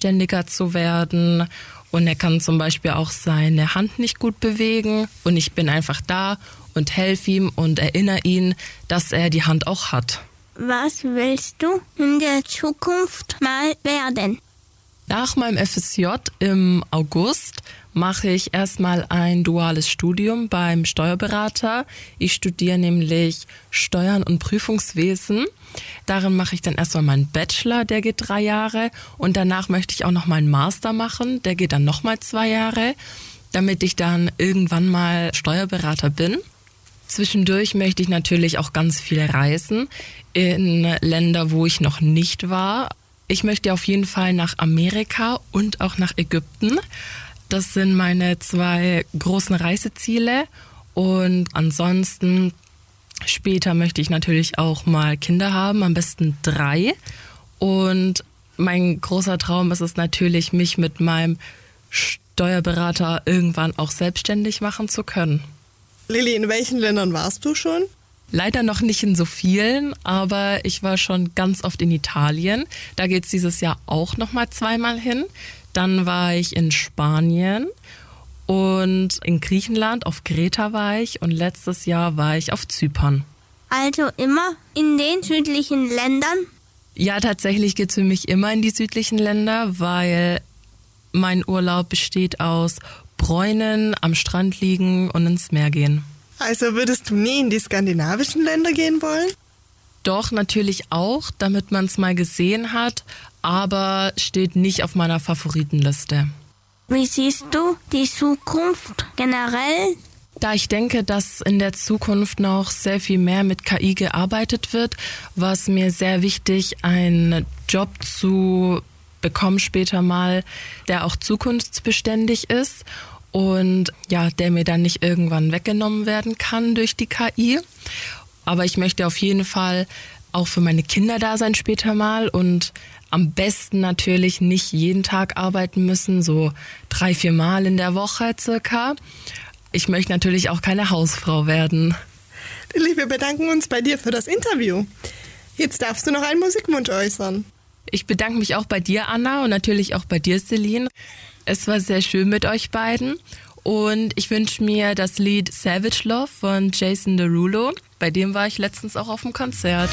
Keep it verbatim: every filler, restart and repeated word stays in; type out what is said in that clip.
selbstständiger zu werden. Und er kann zum Beispiel auch seine Hand nicht gut bewegen. Und ich bin einfach da und helfe ihm und erinnere ihn, dass er die Hand auch hat. Was willst du in der Zukunft mal werden? Nach meinem F S J im August mache ich erstmal ein duales Studium beim Steuerberater. Ich studiere nämlich Steuern und Prüfungswesen. Darin mache ich dann erstmal meinen Bachelor, der geht drei Jahre. Und danach möchte ich auch noch meinen Master machen, der geht dann nochmal zwei Jahre, damit ich dann irgendwann mal Steuerberater bin. Zwischendurch möchte ich natürlich auch ganz viel reisen in Länder, wo ich noch nicht war. Ich möchte auf jeden Fall nach Amerika und auch nach Ägypten. Das sind meine zwei großen Reiseziele. Und ansonsten später möchte ich natürlich auch mal Kinder haben, am besten drei. Und mein großer Traum ist es natürlich, mich mit meinem Steuerberater irgendwann auch selbstständig machen zu können. Lilly, in welchen Ländern warst du schon? Leider noch nicht in so vielen, aber ich war schon ganz oft in Italien. Da geht's dieses Jahr auch noch mal zweimal hin. Dann war ich in Spanien und in Griechenland, auf Kreta war ich und letztes Jahr war ich auf Zypern. Also immer in den südlichen Ländern? Ja, tatsächlich geht's für mich immer in die südlichen Länder, weil mein Urlaub besteht aus Bräunen, am Strand liegen und ins Meer gehen. Also würdest du nie in die skandinavischen Länder gehen wollen? Doch, natürlich auch, damit man es mal gesehen hat, aber steht nicht auf meiner Favoritenliste. Wie siehst du die Zukunft generell? Da ich denke, dass in der Zukunft noch sehr viel mehr mit K I gearbeitet wird, war es mir sehr wichtig, einen Job zu bekommen später mal, der auch zukunftsbeständig ist und ja, der mir dann nicht irgendwann weggenommen werden kann durch die K I. Aber ich möchte auf jeden Fall auch für meine Kinder da sein später mal und am besten natürlich nicht jeden Tag arbeiten müssen, so drei, vier Mal in der Woche circa. Ich möchte natürlich auch keine Hausfrau werden. Lilly, wir bedanken uns bei dir für das Interview. Jetzt darfst du noch einen Musikwunsch äußern. Ich bedanke mich auch bei dir, Anna, und natürlich auch bei dir, Celine. Es war sehr schön mit euch beiden. Und ich wünsche mir das Lied Savage Love von Jason Derulo. Bei dem war ich letztens auch auf dem Konzert.